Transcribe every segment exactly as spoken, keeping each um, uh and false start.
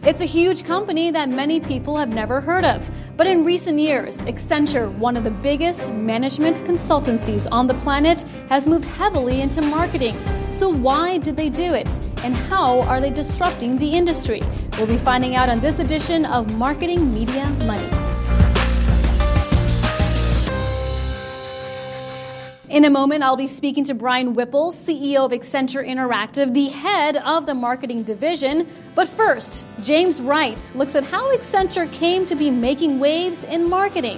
It's a huge company that many people have never heard of. But in recent years, Accenture, one of the biggest management consultancies on the planet, has moved heavily into marketing. So why did they do it? And how are they disrupting the industry? We'll be finding out on this edition of Marketing Media Money. In a moment, I'll be speaking to Brian Whipple, C E O of Accenture Interactive, the head of the marketing division. But first, James Wright looks at how Accenture came to be making waves in marketing.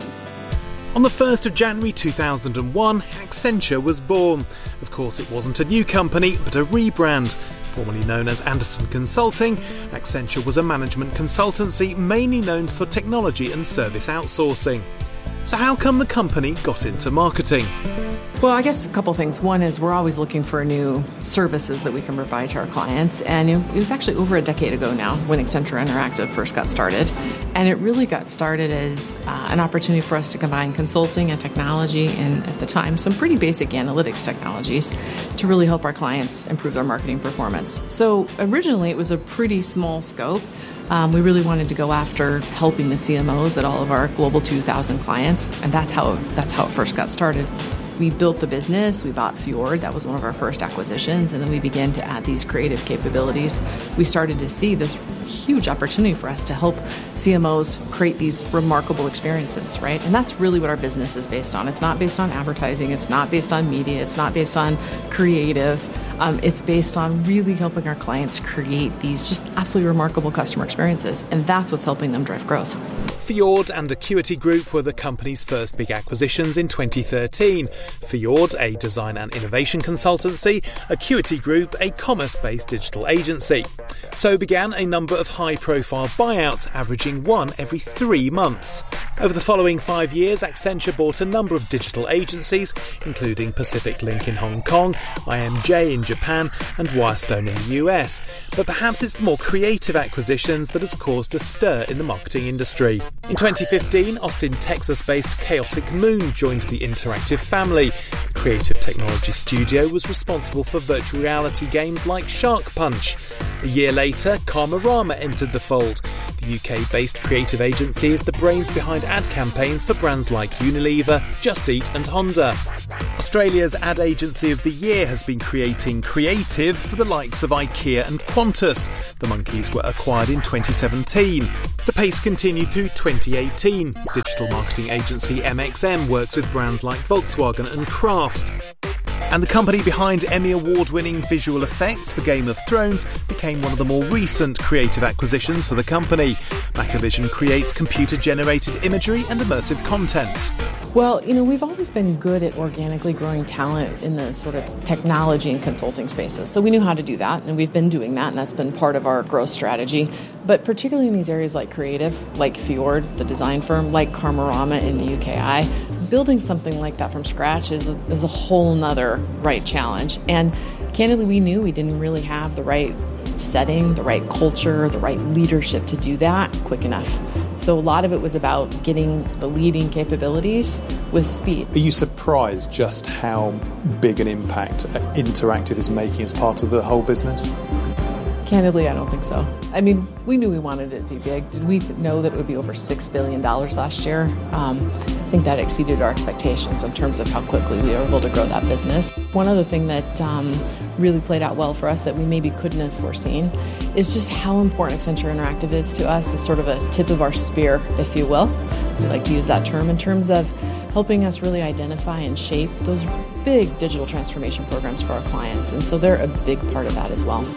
On the first of January two thousand one, Accenture was born. Of course, it wasn't a new company, but a rebrand. Formerly known as Andersen Consulting, Accenture was a management consultancy mainly known for technology and service outsourcing. So how come the company got into marketing? Well, I guess a couple things. One is we're always looking for new services that we can provide to our clients. And it was actually over a decade ago now when Accenture Interactive first got started. And it really got started as uh, an opportunity for us to combine consulting and technology and, at the time, some pretty basic analytics technologies to really help our clients improve their marketing performance. So originally, it was a pretty small scope. Um, we really wanted to go after helping the C M Os at all of our global two thousand clients, and that's how that's how it first got started. We built the business, we bought Fjord, that was one of our first acquisitions, and then we began to add these creative capabilities. We started to see this huge opportunity for us to help C M Os create these remarkable experiences, right? And that's really what our business is based on. It's not based on advertising, it's not based on media, it's not based on creative. Um, it's based on really helping our clients create these just absolutely remarkable customer experiences, and that's what's helping them drive growth. Fjord and Acuity Group were the company's first big acquisitions in twenty thirteen. Fjord, a design and innovation consultancy, Acuity Group, a commerce-based digital agency. So began a number of high-profile buyouts, averaging one every three months. Over the following five years, Accenture bought a number of digital agencies, including Pacific Link in Hong Kong, I M J in Japan, and Wirestone in the U S. But perhaps it's the more creative acquisitions that has caused a stir in the marketing industry. In twenty fifteen, Austin, Texas-based Chaotic Moon joined the Interactive family. The creative technology studio was responsible for virtual reality games like Shark Punch. A year later, Karmarama entered the fold. The U K-based creative agency is the brains behind ad campaigns for brands like Unilever, Just Eat and Honda. Australia's Ad Agency of the Year has been creating creative for the likes of IKEA and Qantas. The monkeys were acquired in twenty seventeen. The pace continued through twenty eighteen. Digital marketing agency M X M works with brands like Volkswagen and Kraft. And the company behind Emmy Award-winning visual effects for Game of Thrones became one of the more recent creative acquisitions for the company. Macrovision creates computer-generated imagery and immersive content. Well, you know, we've always been good at organically growing talent in the sort of technology and consulting spaces. So we knew how to do that, and we've been doing that, and that's been part of our growth strategy. But particularly in these areas like creative, like Fjord, the design firm, like Karmarama in the U K I, building something like that from scratch is a, is a whole nother right challenge. And candidly, we knew we didn't really have the right setting, the right culture, the right leadership to do that quick enough. So a lot of it was about getting the leading capabilities with speed. Are you surprised just how big an impact Interactive is making as part of the whole business? Candidly, I don't think so. I mean, we knew we wanted it to be big. Did we know that it would be over six billion dollars last year? Um, I think that exceeded our expectations in terms of how quickly we were able to grow that business. One other thing that um, really played out well for us that we maybe couldn't have foreseen is just how important Accenture Interactive is to us as sort of a tip of our spear, if you will. We like to use that term in terms of helping us really identify and shape those big digital transformation programs for our clients. And so they're a big part of that as well.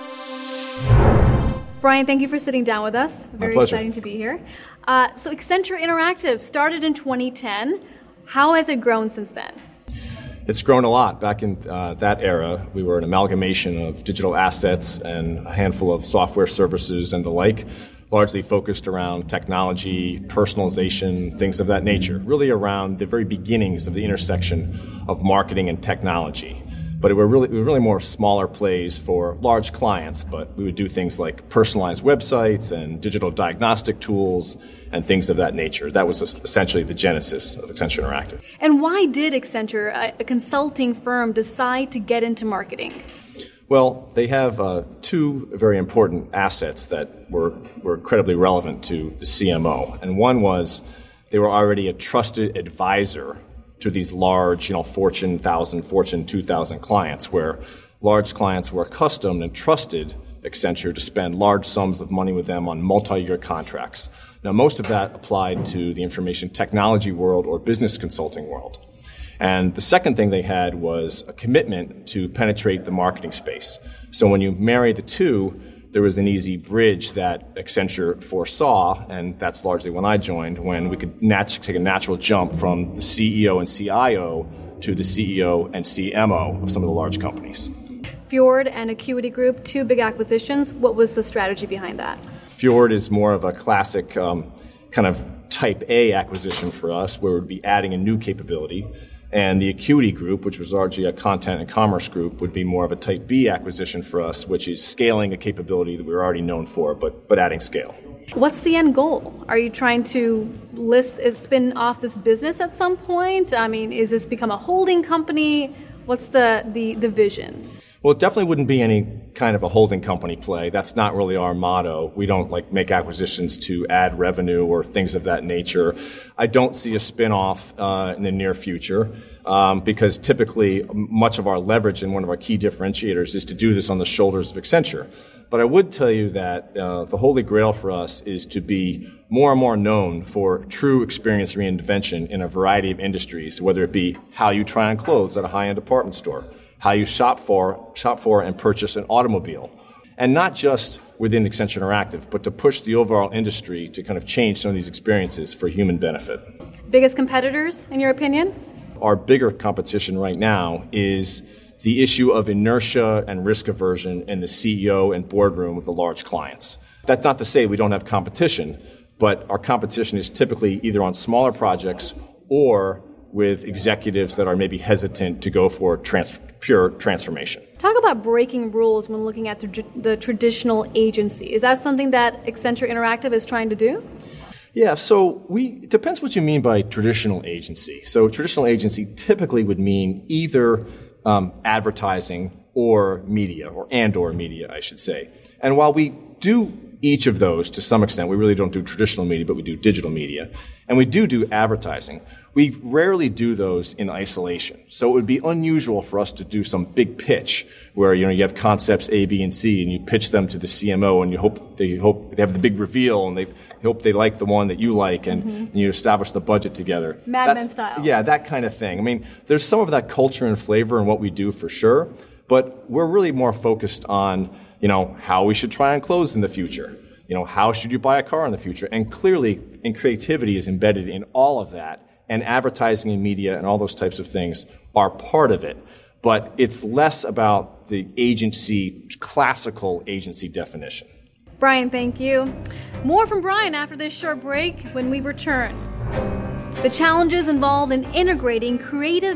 Brian, thank you for sitting down with us. Very My pleasure. Exciting to be here. Uh, so Accenture Interactive started in twenty ten. How has it grown since then? It's grown a lot. Back in uh, that era, we were an amalgamation of digital assets and a handful of software services and the like, largely focused around technology, personalization, things of that nature, really around the very beginnings of the intersection of marketing and technology. But it were really, we were really more smaller plays for large clients, but we would do things like personalized websites and digital diagnostic tools and things of that nature. That was essentially the genesis of Accenture Interactive. And why did Accenture, a consulting firm, decide to get into marketing? Well, they have uh, two very important assets that were, were incredibly relevant to the C M O. And one was they were already a trusted advisor to these large, you know, Fortune one thousand, Fortune two thousand clients, where large clients were accustomed and trusted Accenture to spend large sums of money with them on multi-year contracts. Now, most of that applied to the information technology world or business consulting world. And the second thing they had was a commitment to penetrate the marketing space. So when you marry the two, there was an easy bridge that Accenture foresaw, and that's largely when I joined, when we could nat- take a natural jump from the C E O and C I O to the C E O and C M O of some of the large companies. Fjord and Acuity Group, two big acquisitions. What was the strategy behind that? Fjord is more of a classic um, kind of type A acquisition for us, where we'd be adding a new capability. And the Acuity Group, which was largely a content and commerce group, would be more of a type B acquisition for us, which is scaling a capability that we were already known for, but, but adding scale. What's the end goal? Are you trying to list, spin off this business at some point? I mean, is this become a holding company? What's the, the, the vision? Well, it definitely wouldn't be any kind of a holding company play. That's not really our motto. We don't like make acquisitions to add revenue or things of that nature. I don't see a spin-off uh, in the near future um, because typically much of our leverage and one of our key differentiators is to do this on the shoulders of Accenture. But I would tell you that uh, the holy grail for us is to be more and more known for true experience reinvention in a variety of industries, whether it be how you try on clothes at a high-end department store, how you shop for, shop for and purchase an automobile. And not just within Accenture Interactive, but to push the overall industry to kind of change some of these experiences for human benefit. Biggest competitors, in your opinion? Our bigger competition right now is the issue of inertia and risk aversion in the C E O and boardroom of the large clients. That's not to say we don't have competition, but our competition is typically either on smaller projects or with executives that are maybe hesitant to go for trans- pure transformation. Talk about breaking rules when looking at the, the traditional agency. Is that something that Accenture Interactive is trying to do? Yeah, so we it depends what you mean by traditional agency. So traditional agency typically would mean either um, advertising or media, or and or media, I should say. And while we do each of those to some extent, we really don't do traditional media, but we do digital media. And we do do advertising. We rarely do those in isolation. So it would be unusual for us to do some big pitch where, you know, you have concepts A, B, and C, and you pitch them to the C M O, and you hope they hope they have the big reveal, and they hope they like the one that you like, and, mm-hmm. and you establish the budget together. Mad Men style. Yeah, that kind of thing. I mean, there's some of that culture and flavor in what we do for sure, but we're really more focused on, you know, how we should try on clothes in the future. You know, how should you buy a car in the future? And clearly, and creativity is embedded in all of that, and advertising and media and all those types of things are part of it. But it's less about the agency, classical agency definition. Brian, thank you. More from Brian after this short break when we return. The challenges involved in integrating creative